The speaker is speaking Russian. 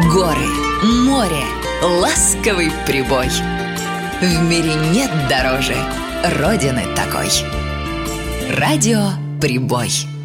Горы, море, ласковый прибой. В мире нет дороже Родины такой. Радио Прибой.